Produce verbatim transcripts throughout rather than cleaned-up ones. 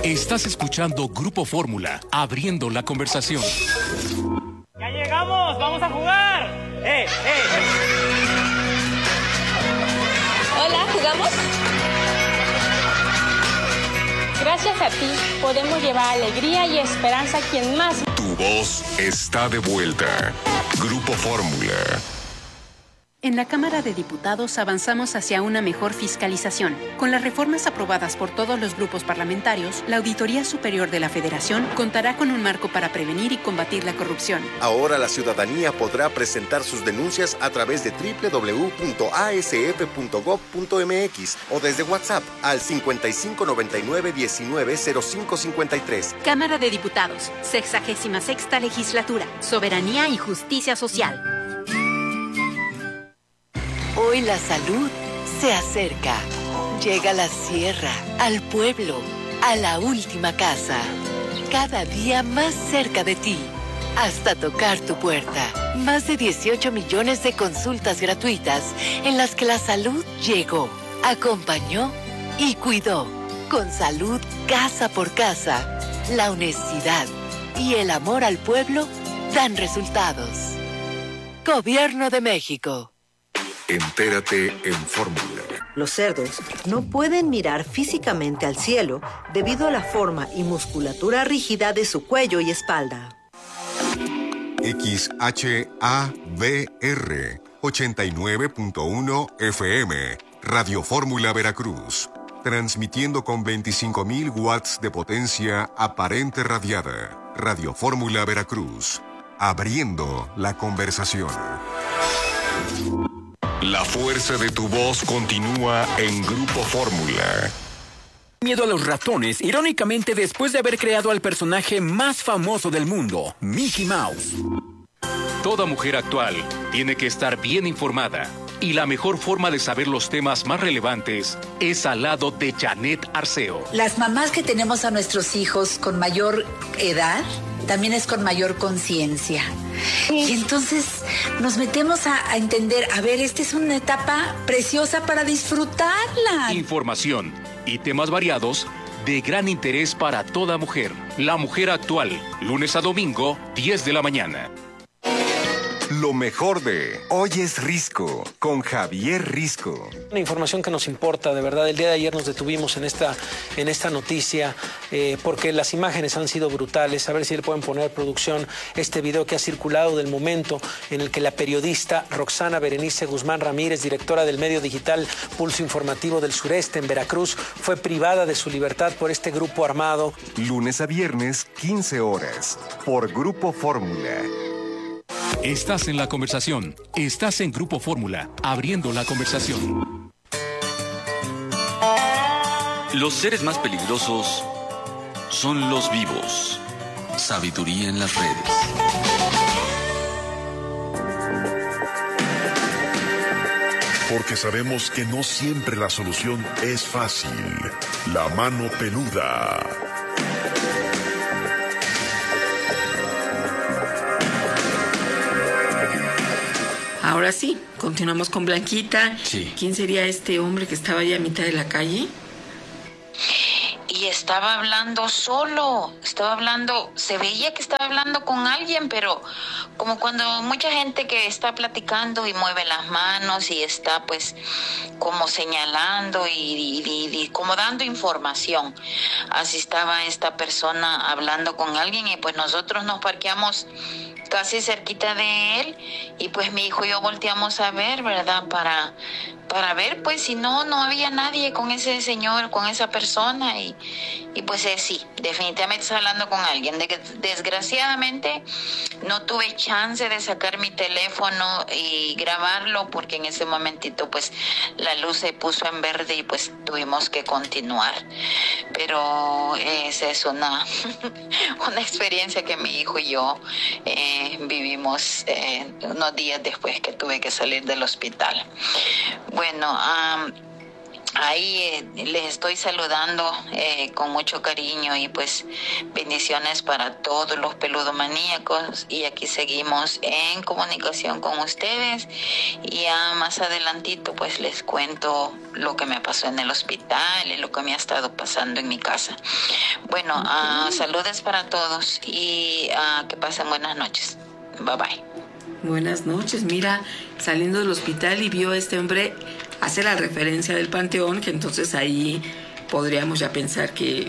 Estás escuchando Grupo Fórmula, abriendo la conversación. ¡Ya llegamos! ¡Vamos a jugar! ¡Eh, eh! Hola, ¿jugamos? Gracias a ti, podemos llevar alegría y esperanza a quien más. Tu voz está de vuelta. Grupo Fórmula. En la Cámara de Diputados avanzamos hacia una mejor fiscalización. Con las reformas aprobadas por todos los grupos parlamentarios, la Auditoría Superior de la Federación contará con un marco para prevenir y combatir la corrupción. Ahora la ciudadanía podrá presentar sus denuncias a través de doble u doble u doble u punto a s f punto gob punto m x o desde WhatsApp al cincuenta y cinco noventa y nueve diecinueve cero cinco cincuenta y tres. Cámara de Diputados, sexagésima sexta legislatura, soberanía y justicia social. Hoy la salud se acerca. Llega a la sierra, al pueblo, a la última casa. Cada día más cerca de ti, hasta tocar tu puerta. Más de dieciocho millones de consultas gratuitas en las que la salud llegó, acompañó y cuidó. Con salud casa por casa, la honestidad y el amor al pueblo dan resultados. Gobierno de México. Entérate en Fórmula. Los cerdos no pueden mirar físicamente al cielo debido a la forma y musculatura rígida de su cuello y espalda. X H A V R ochenta y nueve punto uno F M, Radio Fórmula Veracruz, transmitiendo con veinticinco mil watts de potencia aparente radiada. Radio Fórmula Veracruz, abriendo la conversación. La fuerza de tu voz continúa en Grupo Fórmula. Miedo a los ratones, irónicamente después de haber creado al personaje más famoso del mundo, Mickey Mouse. Toda mujer actual tiene que estar bien informada. Y la mejor forma de saber los temas más relevantes es al lado de Janet Arceo. Las mamás que tenemos a nuestros hijos con mayor edad, también es con mayor conciencia. Y entonces nos metemos a, a entender, a ver, esta es una etapa preciosa para disfrutarla. Información y temas variados de gran interés para toda mujer. La mujer actual, lunes a domingo, diez de la mañana. Lo mejor de Hoy es Risco, con Javier Risco. Una información que nos importa, de verdad. El día de ayer nos detuvimos en esta, en esta noticia eh, porque las imágenes han sido brutales. A ver si le pueden poner, producción, este video que ha circulado del momento en el que la periodista Roxana Berenice Guzmán Ramírez, directora del medio digital Pulso Informativo del Sureste en Veracruz, fue privada de su libertad por este grupo armado. Lunes a viernes, quince horas, por Grupo Fórmula. Estás en la conversación. Estás en Grupo Fórmula, abriendo la conversación. Los seres más peligrosos son los vivos. Sabiduría en las redes. Porque sabemos que no siempre la solución es fácil. La mano peluda. Ahora sí, continuamos con Blanquita. Sí. ¿Quién sería este hombre que estaba allá a mitad de la calle? Y estaba hablando solo, estaba hablando, se veía que estaba hablando con alguien, pero como cuando mucha gente que está platicando y mueve las manos y está pues como señalando y, y, y, y como dando información. Así estaba esta persona hablando con alguien y pues nosotros nos parqueamos casi cerquita de él y pues mi hijo y yo volteamos a ver, ¿verdad? Para, para ver pues si no, no había nadie con ese señor, con esa persona y, y pues eh, sí, definitivamente está hablando con alguien. De, desgraciadamente no tuve chance de sacar mi teléfono y grabarlo porque en ese momentito pues la luz se puso en verde y pues tuvimos que continuar. Pero eh, esa es una, una experiencia que mi hijo y yo eh, vivimos eh, unos días después que tuve que salir del hospital. Bueno, um, ahí eh, les estoy saludando eh, con mucho cariño y pues bendiciones para todos los peludomaníacos, y aquí seguimos en comunicación con ustedes, y ya más adelantito pues les cuento lo que me pasó en el hospital y lo que me ha estado pasando en mi casa. Bueno, uh, saludos para todos y uh, que pasen buenas noches. Bye bye. Buenas noches. Mira, saliendo del hospital y vio a este hombre hace la referencia del panteón, que entonces ahí podríamos ya pensar que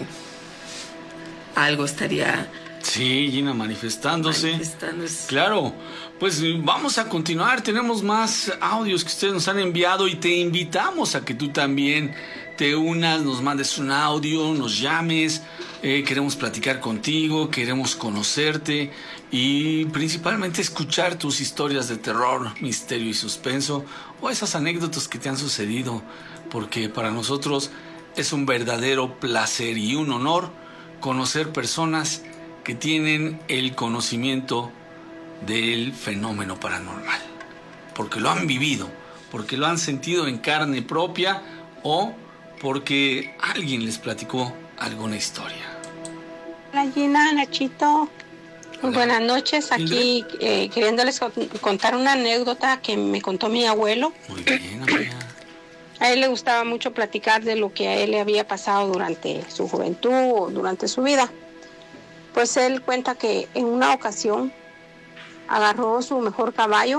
algo estaría... Sí, Gina, manifestándose. manifestándose. Claro, pues vamos a continuar. Tenemos más audios que ustedes nos han enviado y te invitamos a que tú también te unas, nos mandes un audio, nos llames. Eh, queremos platicar contigo, queremos conocerte y principalmente escuchar tus historias de terror, misterio y suspenso, o esas anécdotas que te han sucedido, porque para nosotros es un verdadero placer y un honor conocer personas que tienen el conocimiento del fenómeno paranormal, porque lo han vivido, porque lo han sentido en carne propia o porque alguien les platicó alguna historia. Hola Gina, Nachito, Hola. Buenas noches. Aquí eh, queriéndoles contar una anécdota que me contó mi abuelo. Muy bien, amiga. A él le gustaba mucho platicar de lo que a él le había pasado durante su juventud o durante su vida. Pues él cuenta que en una ocasión agarró su mejor caballo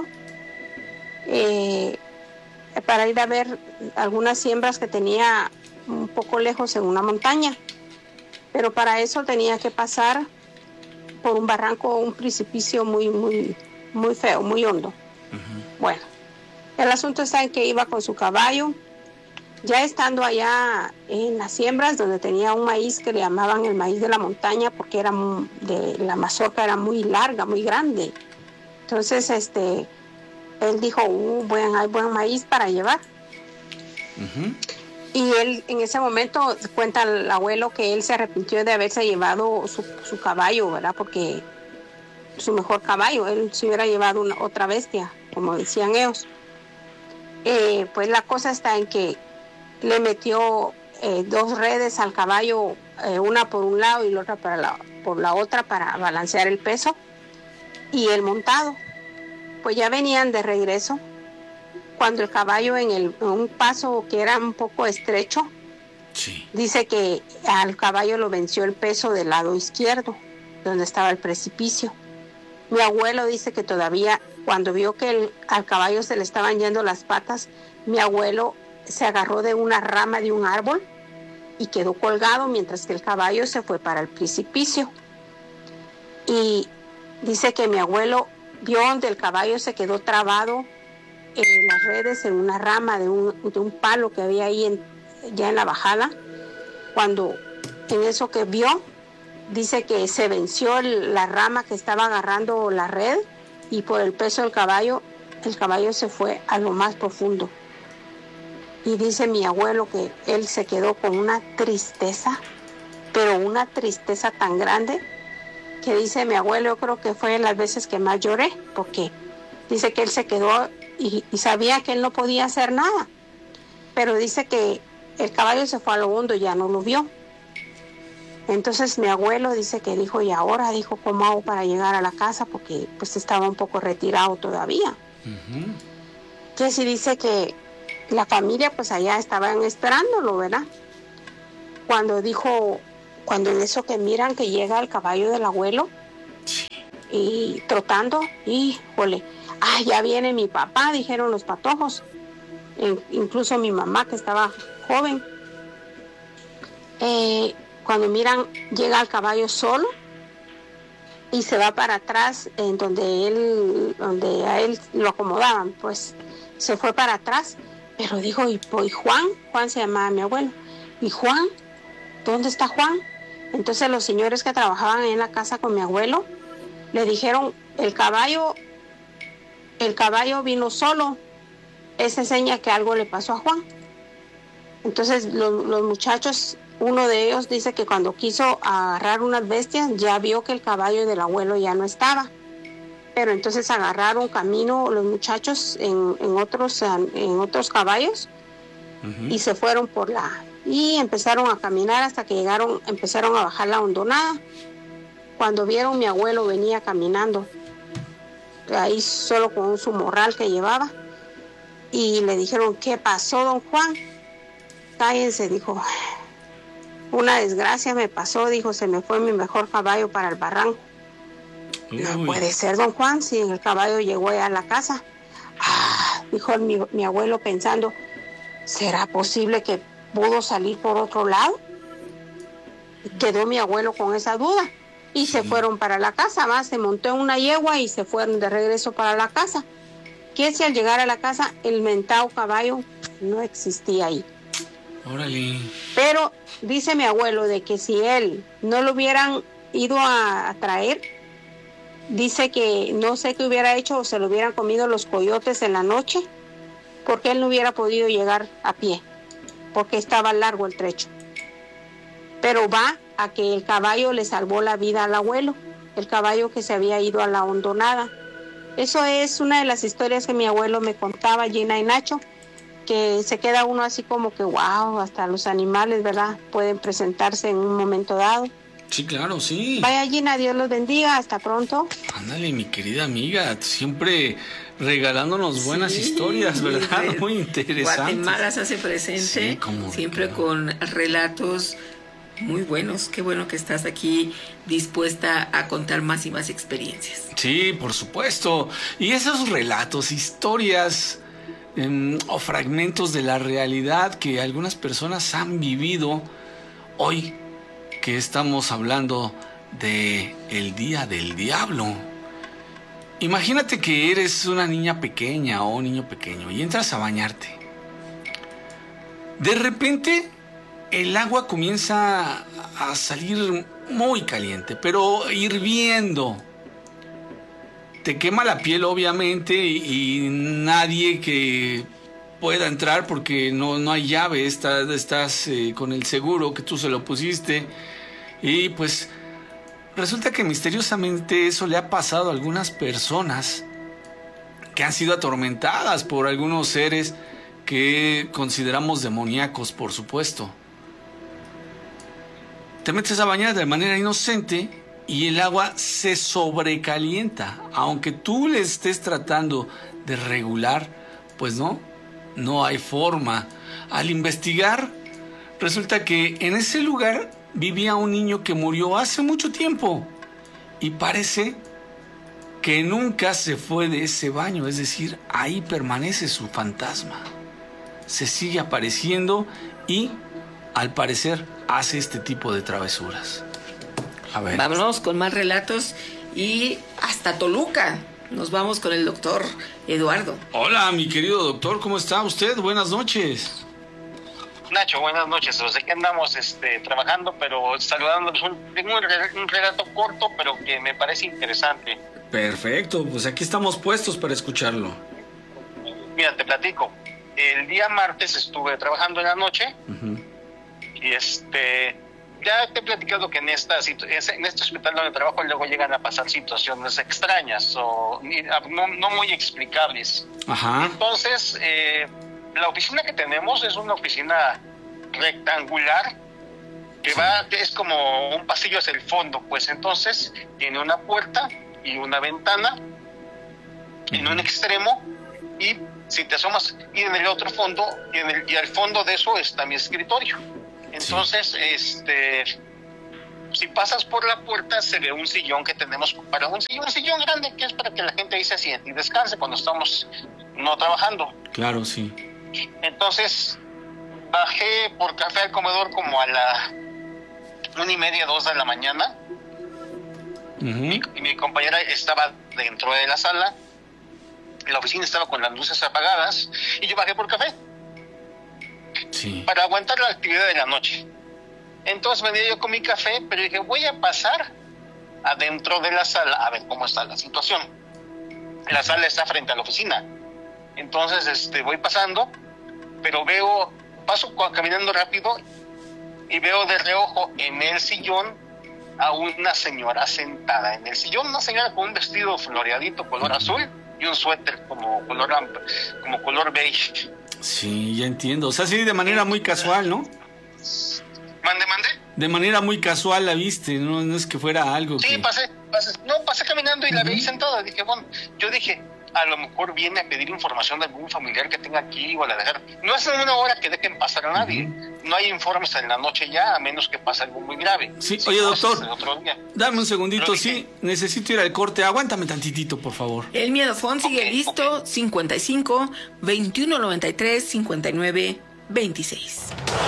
eh, para ir a ver algunas siembras que tenía un poco lejos en una montaña. Pero para eso tenía que pasar por un barranco, un precipicio muy, muy, muy feo, muy hondo. Uh-huh. Bueno, el asunto está en que iba con su caballo, ya estando allá en las siembras, donde tenía un maíz que le llamaban el maíz de la montaña, porque era muy, de, la mazorca era muy larga, muy grande. Entonces, este, él dijo, uh, buen, hay buen maíz para llevar. Uh-huh. Y él en ese momento cuenta el abuelo que él se arrepintió de haberse llevado su, su caballo, ¿verdad? Porque su mejor caballo, él se hubiera llevado una, otra bestia, como decían ellos. Eh, pues la cosa está en que le metió eh, dos redes al caballo, eh, una por un lado y la otra para la, por la otra para balancear el peso, y el montado. Pues ya venían de regreso, cuando el caballo en, el, en un paso que era un poco estrecho, sí. Dice que al caballo lo venció el peso del lado izquierdo, donde estaba el precipicio. Mi abuelo dice que todavía, cuando vio que el, al caballo se le estaban yendo las patas, mi abuelo se agarró de una rama de un árbol y quedó colgado mientras que el caballo se fue para el precipicio. Y dice que mi abuelo vio donde el caballo se quedó trabado en las redes, en una rama de un, de un palo que había ahí en, ya en la bajada. Cuando en eso que vio, dice que se venció el, la rama que estaba agarrando la red, y por el peso del caballo, el caballo se fue a lo más profundo. Y dice mi abuelo que él se quedó con una tristeza, pero una tristeza tan grande, que dice mi abuelo, yo creo que fue las veces que más lloré, porque dice que él se quedó y, y sabía que él no podía hacer nada, pero dice que el caballo se fue a lo hondo y ya no lo vio. Entonces mi abuelo dice que dijo, y ahora, dijo, ¿cómo hago para llegar a la casa? Porque pues estaba un poco retirado todavía. Uh-huh. Que sí dice que la familia pues allá estaban esperándolo, ¿verdad? Cuando dijo, cuando en eso que miran que llega el caballo del abuelo, sí. Y trotando, híjole, ah, ya viene mi papá, dijeron los patojos, e incluso mi mamá que estaba joven. Eh, cuando miran, llega el caballo solo y se va para atrás, en donde él, donde a él lo acomodaban, pues se fue para atrás, pero dijo, y, y Juan, Juan se llamaba mi abuelo, y Juan, ¿dónde está Juan? Entonces los señores que trabajaban en la casa con mi abuelo le dijeron, el caballo, el caballo vino solo, esa seña que algo le pasó a Juan. Entonces los, los muchachos, uno de ellos dice que cuando quiso agarrar unas bestias, ya vio que el caballo del abuelo ya no estaba. Pero entonces agarraron camino los muchachos en, en, otros, en otros caballos, uh-huh. y se fueron por la... y empezaron a caminar hasta que llegaron, empezaron a bajar la hondonada. Cuando vieron, mi abuelo venía caminando, ahí solo con su morral que llevaba, y le dijeron, ¿qué pasó, don Juan? Cállense, dijo. Una desgracia me pasó, dijo, se me fue mi mejor caballo para el barranco. Uy. No puede ser, don Juan, si el caballo llegó ya a la casa. Ah, dijo mi, mi abuelo pensando, ¿será posible que pudo salir por otro lado? Quedó mi abuelo con esa duda y se fueron para la casa, más se montó en una yegua y se fueron de regreso para la casa. Que si al llegar a la casa el mentado caballo no existía ahí. Órale. Pero dice mi abuelo de que si él no lo hubieran ido a, a traer, dice que no sé qué hubiera hecho, o se lo hubieran comido los coyotes en la noche, porque él no hubiera podido llegar a pie, porque estaba largo el trecho. Pero va a que el caballo le salvó la vida al abuelo, el caballo que se había ido a la hondonada. Eso es una de las historias que mi abuelo me contaba, Gina y Nacho, que se queda uno así como que wow, hasta los animales, ¿verdad?, pueden presentarse en un momento dado. Sí, claro, sí. Vaya, Gina, Dios los bendiga, hasta pronto. Ándale, mi querida amiga, siempre regalándonos buenas sí, historias, ¿verdad? De, Muy interesantes. Guatemala se hace presente, sí, como, siempre claro. con relatos muy buenos. Qué bueno que estás aquí dispuesta a contar más y más experiencias. Sí, por supuesto. Y esos relatos, historias eh, o fragmentos de la realidad que algunas personas han vivido hoy, que estamos hablando de el Día del Diablo. Imagínate que eres una niña pequeña o un niño pequeño y entras a bañarte. De repente el agua comienza a salir muy caliente, pero hirviendo. Te quema la piel, obviamente, y, y nadie que pueda entrar porque no, no hay llave. Estás, estás eh, con el seguro que tú se lo pusiste. Y pues resulta que misteriosamente eso le ha pasado a algunas personas que han sido atormentadas por algunos seres que consideramos demoníacos, por supuesto. Te metes a bañar de manera inocente y el agua se sobrecalienta. Aunque tú le estés tratando de regular, pues no, no hay forma. Al investigar, resulta que en ese lugar vivía un niño que murió hace mucho tiempo y parece que nunca se fue de ese baño, es decir, ahí permanece su fantasma. Se sigue apareciendo y, al parecer, hace este tipo de travesuras. A ver. Vámonos con más relatos y hasta Toluca. Nos vamos con el doctor Eduardo. Hola, mi querido doctor, ¿cómo está usted? Buenas noches. Nacho, buenas noches. Sé que andamos este, trabajando, pero saludándonos. Tengo un, un relato corto, pero que me parece interesante. Perfecto, pues aquí estamos puestos para escucharlo. Mira, te platico. El día martes estuve trabajando en la noche, uh-huh. y este ya te he platicado que en esta en este hospital donde trabajo luego llegan a pasar situaciones extrañas o no, no muy explicables. Ajá. Entonces, eh, la oficina que tenemos es una oficina rectangular que sí. va, es como un pasillo hacia el fondo, pues entonces tiene una puerta y una ventana uh-huh. en un extremo, y si te asomas, y en el otro fondo, y, en el, y al fondo de eso está mi escritorio. Entonces, sí. este, si pasas por la puerta, se ve un sillón que tenemos para un sillón, un sillón grande, que es para que la gente ahí se siente y descanse cuando estamos no trabajando. Claro, sí. Entonces, bajé por café al comedor como a la una y media, dos de la mañana. Uh-huh. mi, y mi compañera estaba dentro de la sala. La oficina estaba con las luces apagadas y yo bajé por café sí. para aguantar la actividad de la noche. Entonces venía yo con mi café, pero dije, voy a pasar adentro de la sala a ver cómo está la situación. La sala está frente a la oficina. Entonces este, voy pasando, pero veo, paso caminando rápido y veo de reojo en el sillón a una señora sentada en el sillón, una señora con un vestido floreadito color azul y un suéter como color como color beige. Sí, ya entiendo. O sea, sí, de manera muy casual, ¿no? Mande, mande. De manera muy casual la viste, no, no es que fuera algo Sí, que... pasé, pasé, no, pasé caminando y la vi sentada. Dije, bueno, yo dije, a lo mejor viene a pedir información de algún familiar que tenga aquí o a la dejar. No es en una hora que dejen pasar a nadie. Uh-huh. No hay informes en la noche ya, a menos que pase algo muy grave. Sí, si oye, no, doctor, dame un segundito, dije, sí, necesito ir al corte. Aguántame tantitito, por favor. El Miedofón sigue okay, listo, okay. cincuenta y cinco, veintiuno noventa y tres, cincuenta y nueve, veintiséis.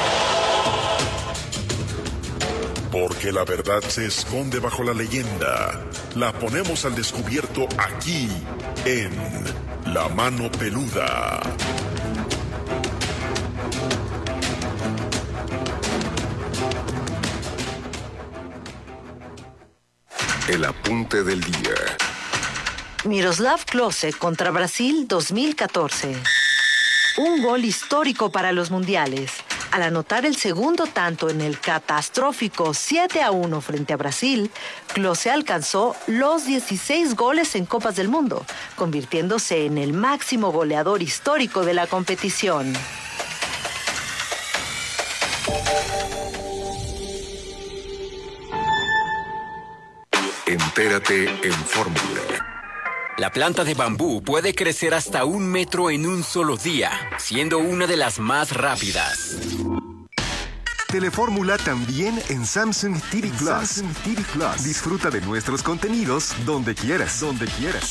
Porque la verdad se esconde bajo la leyenda. La ponemos al descubierto aquí, en La Mano Peluda. El apunte del día. Miroslav Klose contra Brasil dos mil catorce. Un gol histórico para los mundiales. Al anotar el segundo tanto en el catastrófico siete a uno frente a Brasil, Klose alcanzó los dieciséis goles en Copas del Mundo, convirtiéndose en el máximo goleador histórico de la competición. Entérate en Fórmula. La planta de bambú puede crecer hasta un metro en un solo día, siendo una de las más rápidas. Telefórmula también en Samsung T V Plus. Samsung T V Plus. Disfruta de nuestros contenidos donde quieras, donde quieras.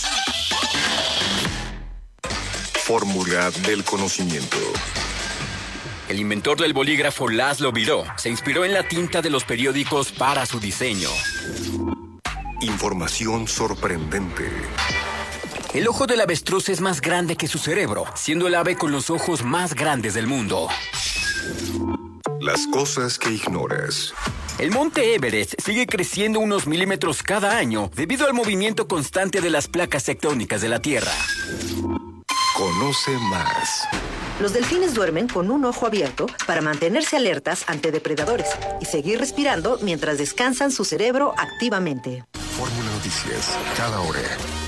Fórmula del conocimiento. El inventor del bolígrafo Laszlo Biró se inspiró en la tinta de los periódicos para su diseño. Información sorprendente. El ojo del avestruz es más grande que su cerebro, siendo el ave con los ojos más grandes del mundo. Las cosas que ignoras. El monte Everest sigue creciendo unos milímetros cada año debido al movimiento constante de las placas tectónicas de la Tierra. Conoce más. Los delfines duermen con un ojo abierto para mantenerse alertas ante depredadores y seguir respirando mientras descansan su cerebro activamente. Fórmula Noticias, cada hora.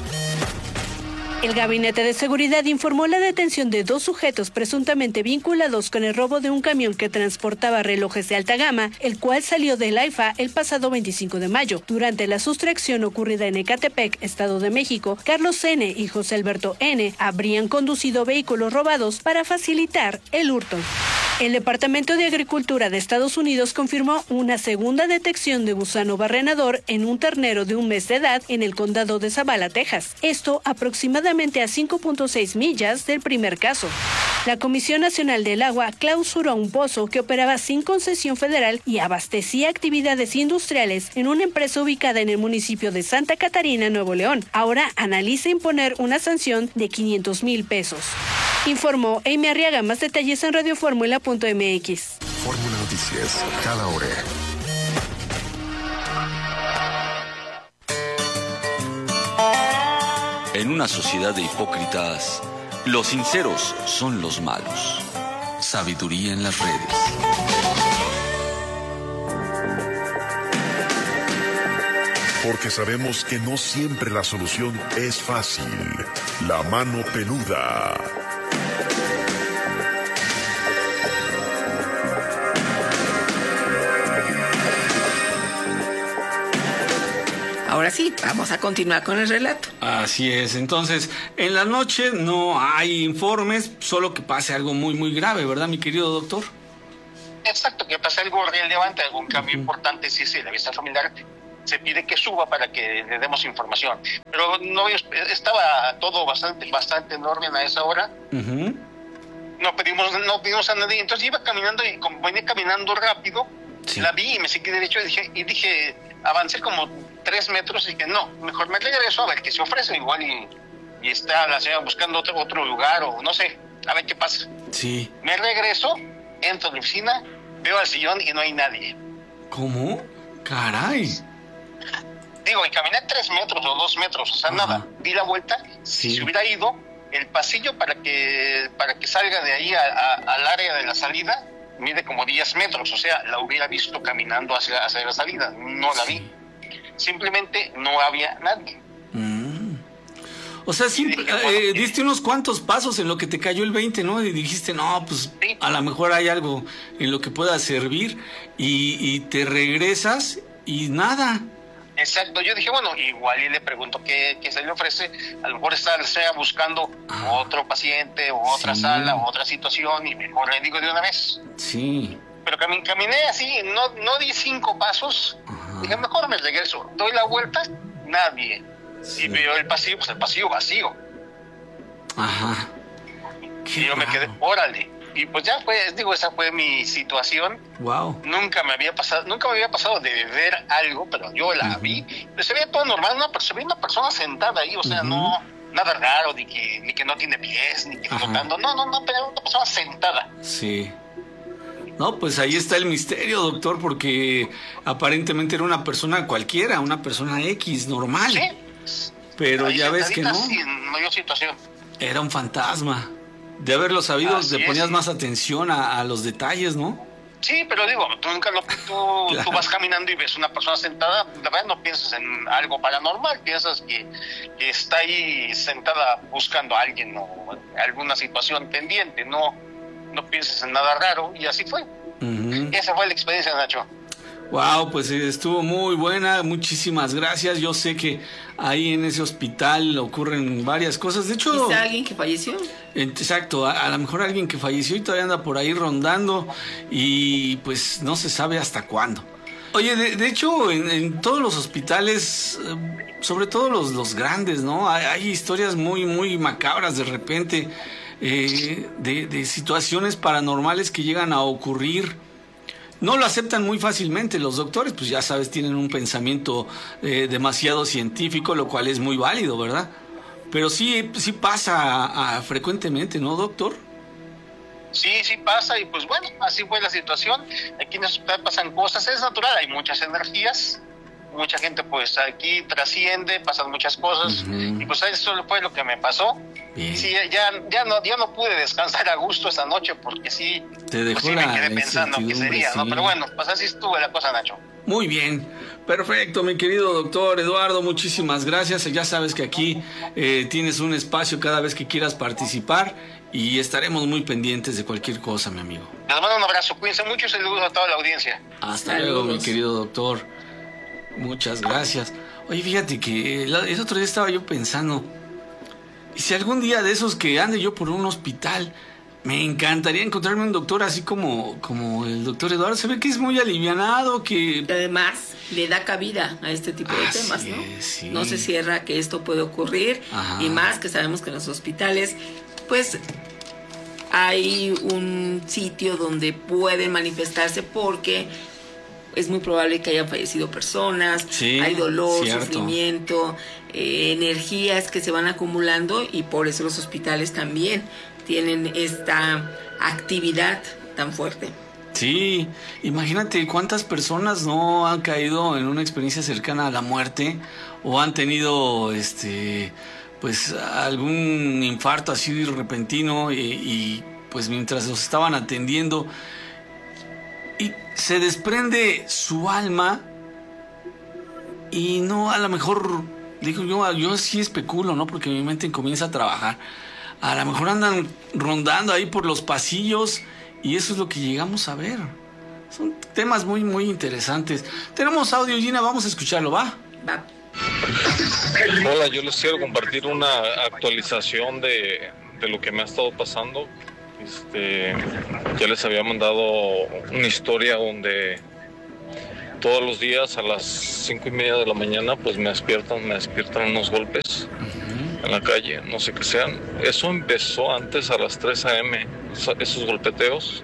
El Gabinete de Seguridad informó la detención de dos sujetos presuntamente vinculados con el robo de un camión que transportaba relojes de alta gama, el cual salió del AIFA el pasado veinticinco de mayo. Durante la sustracción ocurrida en Ecatepec, Estado de México, Carlos N. y José Alberto N. habrían conducido vehículos robados para facilitar el hurto. El Departamento de Agricultura de Estados Unidos confirmó una segunda detección de gusano barrenador en un ternero de un mes de edad en el condado de Zavala, Texas. Esto aproximadamente a cinco punto seis millas del primer caso. La Comisión Nacional del Agua clausuró un pozo que operaba sin concesión federal y abastecía actividades industriales en una empresa ubicada en el municipio de Santa Catarina, Nuevo León. Ahora analiza imponer una sanción de quinientos mil pesos. Informó Amy Arriaga. Más detalles en radioformula punto m x. Fórmula Noticias, cada hora. En una sociedad de hipócritas, los sinceros son los malos. Sabiduría en las redes. Porque sabemos que no siempre la solución es fácil. La Mano Peluda. Ahora sí, vamos a continuar con el relato. Así es, entonces, en la noche no hay informes, solo que pase algo muy, muy grave, ¿verdad, mi querido doctor? Exacto, que pase algo relevante, algún cambio uh-huh. importante, sí, sí, la vista familiar se pide que suba para que le demos información. Pero no estaba todo bastante, bastante en orden a esa hora. Uh-huh. No pedimos, no pedimos a nadie, entonces iba caminando y como venía caminando rápido, sí. la vi y me seguí derecho y dije, y dije, avancé como tres metros y dije, no, mejor me regreso a ver qué se ofrece, igual y, y está la señora buscando otro, otro lugar o no sé, a ver qué pasa. Sí. Me regreso, entro a la oficina, veo al sillón y no hay nadie. ¿Cómo? Caray. Digo, y caminé tres metros o dos metros, o sea, Ajá. nada. Di la vuelta, sí. si se hubiera ido, el pasillo para que para que salga de ahí a, a, al área de la salida mide como diez metros, o sea, la hubiera visto caminando hacia, hacia la salida, no la vi. Simplemente no había nadie. Mm. O sea, sí, dije, bueno, eh, diste unos cuantos pasos en lo que te cayó el veinte, ¿no? Y dijiste, no, pues sí, a lo mejor hay algo en lo que pueda servir y, y te regresas y nada. Exacto, yo dije, bueno, igual y le pregunto qué, qué se le ofrece, a lo mejor está sea buscando ah. otro paciente o otra sí. sala o otra situación y mejor le digo de una vez. Sí. Pero cam- caminé así, no, no di cinco pasos, ajá. Dije, mejor me regreso, doy la vuelta, nadie. Sí. Y veo el pasillo, pues el pasillo vacío. Ajá. Qué y yo raro. Me quedé, órale. Y pues ya fue, digo, esa fue mi situación. Wow. Nunca me había pasado, nunca me había pasado de ver algo, pero yo la uh-huh. vi. Pues se veía todo normal, una, se veía una persona sentada ahí, o sea, uh-huh. no, nada raro, ni que, ni que no tiene pies, ni que flotando. No, no, no, pero una persona sentada. Sí. No, pues ahí está el misterio, doctor, porque aparentemente era una persona cualquiera, una persona X, normal. Sí. Pero ahí ya ves que no. En mayor situación. Era un fantasma. De haberlo sabido, así le ponías es. Más atención a, a los detalles, ¿no? Sí, pero digo, tú nunca lo, tú, claro. tú vas caminando y ves una persona sentada, la verdad no piensas en algo paranormal, piensas que, que está ahí sentada buscando a alguien o alguna situación pendiente, no, no piensas en nada raro, y así fue. Uh-huh. Esa fue la experiencia, Nacho. Wow, pues estuvo muy buena, muchísimas gracias. Yo sé que ahí en ese hospital ocurren varias cosas. De hecho, ¿quizá alguien que falleció? Exacto, a, a lo mejor alguien que falleció y todavía anda por ahí rondando y pues no se sabe hasta cuándo. Oye, de, de hecho, en, en todos los hospitales, sobre todo los, los grandes, ¿no? Hay, hay historias muy, muy macabras de repente, eh, de, de situaciones paranormales que llegan a ocurrir. No lo aceptan muy fácilmente los doctores, pues ya sabes, tienen un pensamiento eh, demasiado científico, lo cual es muy válido, ¿verdad? Pero sí, sí pasa a, a, frecuentemente, ¿no, doctor? Sí, sí pasa, y pues bueno, así fue la situación. Aquí en el hospital pasan cosas, es natural, hay muchas energías, mucha gente pues aquí trasciende, pasan muchas cosas, uh-huh. y pues eso fue lo que me pasó. Bien. Sí, ya, ya, no, ya no pude descansar a gusto esa noche porque sí, Te dejó pues sí la, me quedé pensando qué sería, sí. ¿no? Pero bueno, pues así estuvo la cosa, Nacho. Muy bien, perfecto, mi querido doctor Eduardo, muchísimas gracias. Ya sabes que aquí eh, tienes un espacio cada vez que quieras participar y estaremos muy pendientes de cualquier cosa, mi amigo. Les mando un abrazo, cuídense mucho y saludos a toda la audiencia. Hasta Saludos. Luego, mi querido doctor. Muchas gracias. Oye, fíjate que el, el otro día estaba yo pensando, y si algún día de esos que ande yo por un hospital, me encantaría encontrarme un doctor así como, como el doctor Eduardo. Se ve que es muy alivianado, que... Además, le da cabida a este tipo de así temas, ¿no? Es, sí. No se cierra que esto puede ocurrir. Ajá. Y más que sabemos que en los hospitales, pues, hay un sitio donde pueden manifestarse porque es muy probable que hayan fallecido personas, sí, hay dolor, cierto. Sufrimiento, eh, energías que se van acumulando, y por eso los hospitales también tienen esta actividad tan fuerte. Sí, imagínate cuántas personas no han caído en una experiencia cercana a la muerte o han tenido este pues algún infarto así repentino y, y pues mientras los estaban atendiendo y se desprende su alma y no, a lo mejor, digo yo, yo sí especulo, ¿no? Porque mi mente comienza a trabajar. A lo mejor andan rondando ahí por los pasillos y eso es lo que llegamos a ver. Son temas muy, muy interesantes. Tenemos audio, Gina, vamos a escucharlo, ¿va? Va. Hola, yo les quiero compartir una actualización de, de lo que me ha estado pasando. Este, ya les había mandado una historia donde todos los días a las cinco y media de la mañana pues me despiertan, me despiertan unos golpes uh-huh. en la calle, no sé qué sean. Eso empezó antes a las tres a eme, esos golpeteos.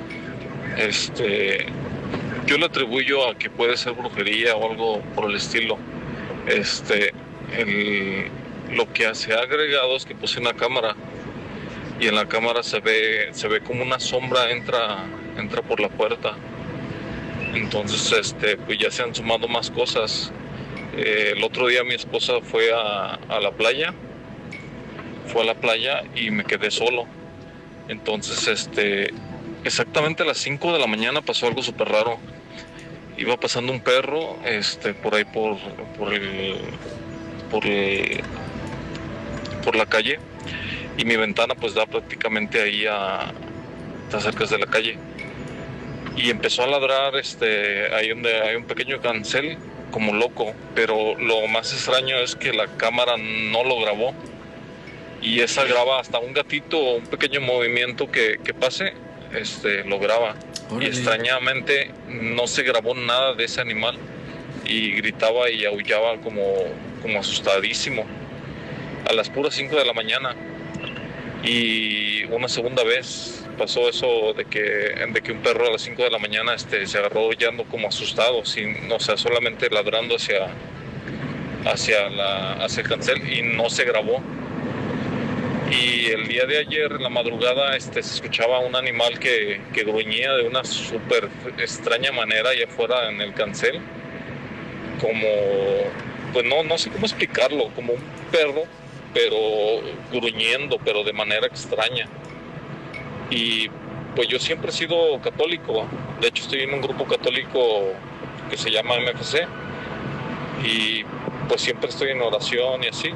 Este, yo le atribuyo a que puede ser brujería o algo por el estilo. Este, el, lo que se ha agregado es que puse una cámara y en la cámara se ve se ve como una sombra entra entra por la puerta. Entonces este pues ya se han sumado más cosas. Eh, el otro día mi esposa fue a, a la playa fue a la playa y me quedé solo. Entonces este exactamente a las cinco de la mañana pasó algo súper raro. Iba pasando un perro este por ahí por por el por el por la calle y mi ventana pues da prácticamente ahí a, está cerca de la calle. Y empezó a ladrar este, ahí donde hay un pequeño cancel como loco, pero lo más extraño es que la cámara no lo grabó. Y esa graba hasta un gatito o un pequeño movimiento que, que pase, este, lo graba. Órale. Y extrañamente no se grabó nada de ese animal y gritaba y aullaba como, como asustadísimo a las puras cinco de la mañana. Y una segunda vez pasó eso de que, de que un perro a las cinco de la mañana este, se agarró aullando como asustado, sin, o sea, solamente ladrando hacia, hacia, la, hacia el cancel, y no se grabó. Y el día de ayer, en la madrugada, este, se escuchaba un animal que, que gruñía de una súper extraña manera allá afuera en el cancel. Como, pues no, no sé cómo explicarlo, como un perro, pero gruñendo, pero de manera extraña. Y pues yo siempre he sido católico. De hecho, estoy en un grupo católico que se llama M F C. Y pues siempre estoy en oración y así.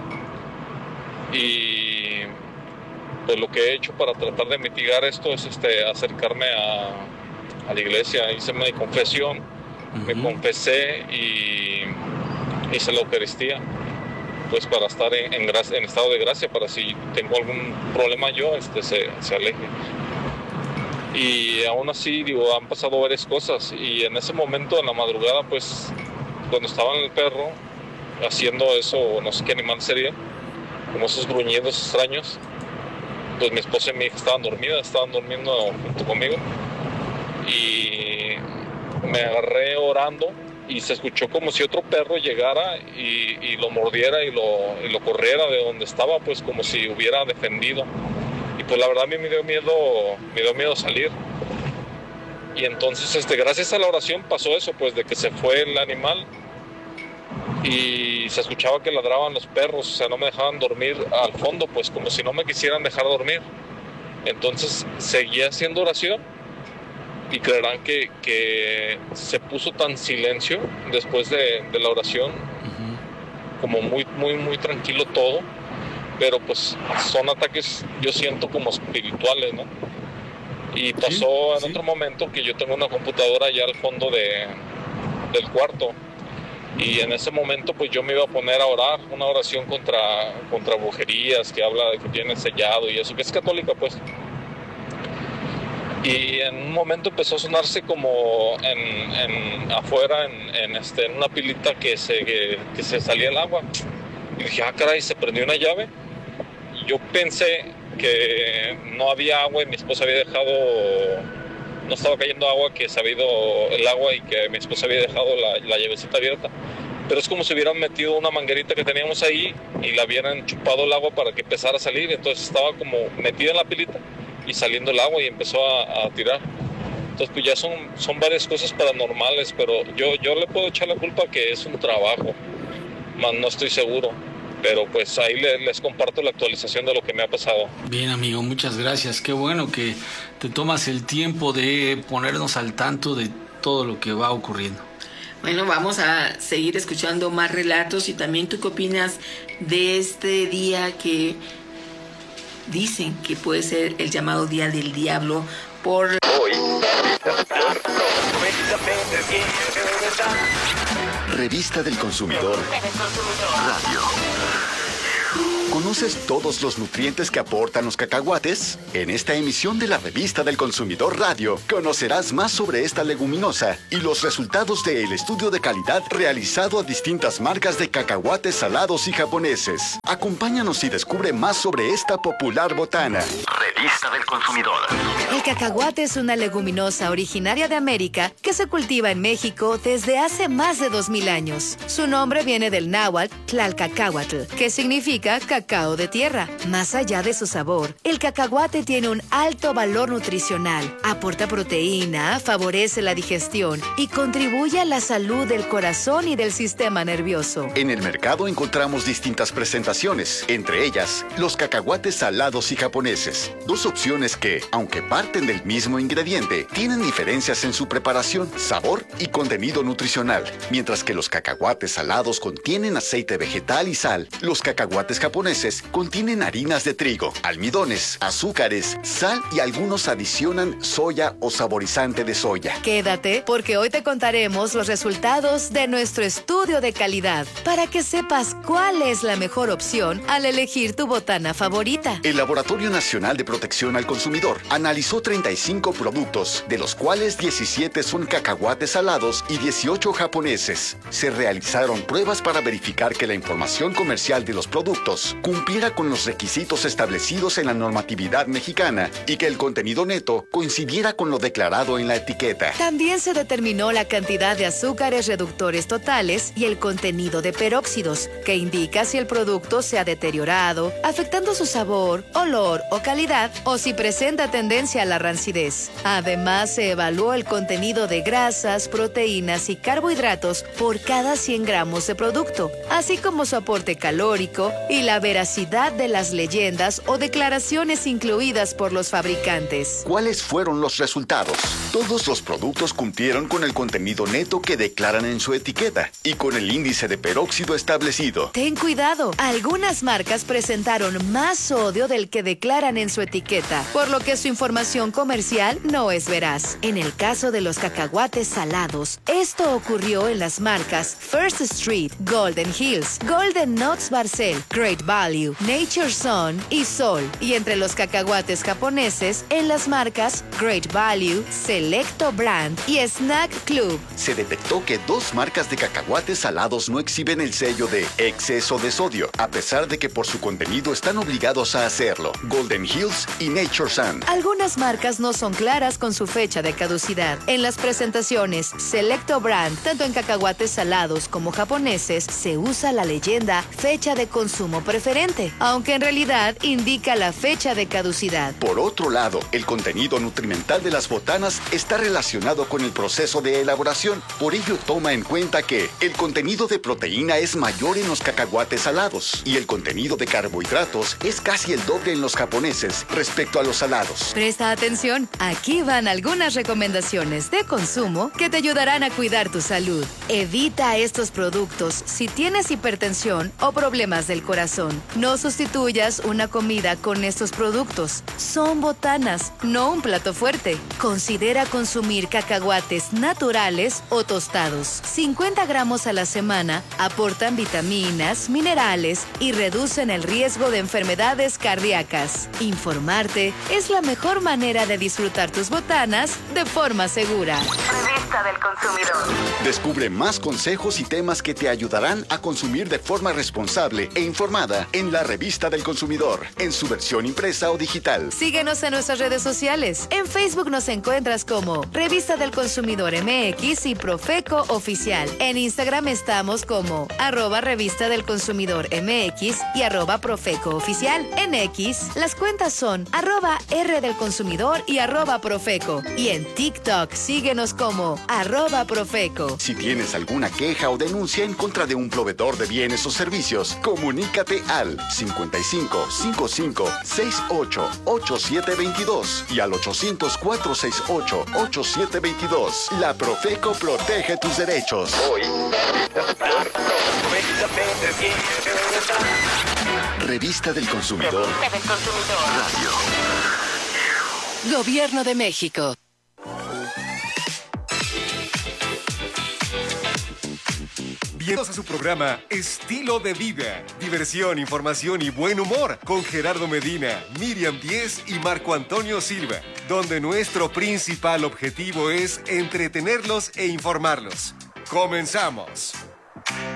Y pues lo que he hecho para tratar de mitigar esto es este, acercarme a, a la iglesia. Hice mi confesión, uh-huh. me confesé y hice la Eucaristía, pues para estar en, en, gracia, en estado de gracia, para si tengo algún problema yo, este, se, se aleje. Y aún así, digo, han pasado varias cosas, y en ese momento, en la madrugada, pues, cuando estaba en el perro, haciendo eso, no sé qué animal sería, como esos gruñidos extraños, pues mi esposa y mi hija estaban dormidas, estaban durmiendo junto conmigo, y me agarré orando, y se escuchó como si otro perro llegara y, y lo mordiera y lo, y lo corriera de donde estaba, pues como si hubiera defendido. Y pues la verdad a mí me dio miedo, me dio miedo salir. Y entonces, este, gracias a la oración pasó eso, pues de que se fue el animal y se escuchaba que ladraban los perros, o sea, no me dejaban dormir al fondo, pues como si no me quisieran dejar dormir. Entonces seguía haciendo oración. Y creerán que, que se puso tan silencio después de, de la oración, uh-huh. como muy, muy, muy tranquilo todo, pero pues son ataques, yo siento, como espirituales, ¿no? Y pasó sí, en sí. otro momento que yo tengo una computadora allá al fondo de, del cuarto, y en ese momento pues yo me iba a poner a orar, una oración contra, contra brujerías, que habla de que tiene sellado y eso, que es católica, pues. Y en un momento empezó a sonarse como en, en afuera, en, en, este, en una pilita que se, que, que se salía el agua. Y dije, ah, caray, se prendió una llave. Y yo pensé que no había agua y mi esposa había dejado, no estaba cayendo agua, que se había ido el agua y que mi esposa había dejado la, la llavecita abierta. Pero es como si hubieran metido una manguerita que teníamos ahí y la hubieran chupado el agua para que empezara a salir. Entonces estaba como metida en la pilita y saliendo el agua y empezó a, a tirar. Entonces pues ya son, son varias cosas paranormales, pero yo, yo le puedo echar la culpa que es un trabajo, más no estoy seguro, pero pues ahí le, les comparto la actualización de lo que me ha pasado. Bien, amigo, muchas gracias, qué bueno que te tomas el tiempo de ponernos al tanto de todo lo que va ocurriendo. Bueno, vamos a seguir escuchando más relatos, y también tú qué opinas de este día que dicen que puede ser el llamado Día del Diablo por hoy. Revista del Consumidor Radio. ¿Conoces todos los nutrientes que aportan los cacahuates? En esta emisión de la Revista del Consumidor Radio conocerás más sobre esta leguminosa y los resultados del estudio de calidad realizado a distintas marcas de cacahuates salados y japoneses. Acompáñanos y descubre más sobre esta popular botana. Revista del Consumidor. El cacahuate es una leguminosa originaria de América que se cultiva en México desde hace más de dos mil años. Su nombre viene del náhuatl Tlalcacahuatl, que significa cacao de tierra. Más allá de su sabor, el cacahuate tiene un alto valor nutricional, aporta proteína, favorece la digestión y contribuye a la salud del corazón y del sistema nervioso. En el mercado encontramos distintas presentaciones, entre ellas los cacahuates salados y japoneses, Dos opciones que, aunque parten del mismo ingrediente, tienen diferencias en su preparación, sabor y contenido nutricional. Mientras que los cacahuates salados contienen aceite vegetal y sal, los cacahuates japoneses contienen harinas de trigo, almidones, azúcares, sal y algunos adicionan soya o saborizante de soya. Quédate porque hoy te contaremos los resultados de nuestro estudio de calidad para que sepas cuál es la mejor opción al elegir tu botana favorita. El Laboratorio Nacional de Protección al Consumidor analizó treinta y cinco productos, de los cuales diecisiete son cacahuates salados y dieciocho japoneses. Se realizaron pruebas para verificar que la información comercial de los productos cumpliera con los requisitos establecidos en la normatividad mexicana y que el contenido neto coincidiera con lo declarado en la etiqueta. También se determinó la cantidad de azúcares reductores totales y el contenido de peróxidos, que indica si el producto se ha deteriorado, afectando su sabor, olor o calidad, o si presenta tendencia a la rancidez. Además, se evaluó el contenido de grasas, proteínas y carbohidratos por cada cien gramos de producto, así como su aporte calórico y la veracidad de las leyendas o declaraciones incluidas por los fabricantes. ¿Cuáles fueron los resultados? Todos los productos cumplieron con el contenido neto que declaran en su etiqueta y con el índice de peróxido establecido. Ten cuidado, algunas marcas presentaron más sodio del que declaran en su etiqueta, por lo que su información comercial no es veraz. En el caso de los cacahuates salados, esto ocurrió en las marcas First Street, Golden Hills, Golden Nuts Barcel, Great Value, Nature Sun y Sol, y entre los cacahuates japoneses en las marcas Great Value, Selecto Brand y Snack Club. Se detectó que dos marcas de cacahuates salados no exhiben el sello de exceso de sodio, a pesar de que por su contenido están obligados a hacerlo: Golden Hills y Nature Sun. Algunas marcas no son claras con su fecha de caducidad. En las presentaciones Selecto Brand, tanto en cacahuates salados como japoneses, se usa la leyenda fecha de consumo preferente, aunque en realidad indica la fecha de caducidad. Por otro lado, el contenido nutrimental de las botanas está relacionado con el proceso de elaboración. Por ello, toma en cuenta que el contenido de proteína es mayor en los cacahuates salados y el contenido de carbohidratos es casi el doble en los japoneses respecto a los salados. Presta atención, aquí van algunas recomendaciones de consumo que te ayudarán a cuidar tu salud. Evita estos productos si tienes hipertensión o problemas del corazón. No sustituyas una comida con estos productos. Son botanas, no un plato fuerte. Considera consumir cacahuates naturales o tostados. cincuenta gramos a la semana aportan vitaminas, minerales y reducen el riesgo de enfermedades cardíacas. Informarte es la mejor manera de disfrutar tus botanas de forma segura. Revista del Consumidor. Descubre más consejos y temas que te ayudarán a consumir de forma responsable e informada en la Revista del Consumidor, en su versión impresa o digital. Síguenos en nuestras redes sociales. En Facebook nos encuentras como Revista del Consumidor M X y Profeco Oficial. En Instagram estamos como arroba Revista del Consumidor M X y arroba Profeco Oficial. En X, las cuentas son arroba R del Consumidor y arroba Profeco. Y en TikTok, síguenos como arroba Profeco. Si tienes alguna queja o denuncia en contra de un proveedor de bienes o servicios, comunícate al cincuenta y cinco, cincuenta y cinco, sesenta y ocho, ochenta y siete veintidós y al ochocientos, cuatrocientos sesenta y ocho, ochenta y siete veintidós. La Profeco protege tus derechos. Hoy. Revista del Consumidor. Revista del Consumidor. Radio. Gobierno de México. Bienvenidos a su programa Estilo de Vida. Diversión, información y buen humor con Gerardo Medina, Miriam Díez y Marco Antonio Silva, donde nuestro principal objetivo es entretenerlos e informarlos. ¡Comenzamos!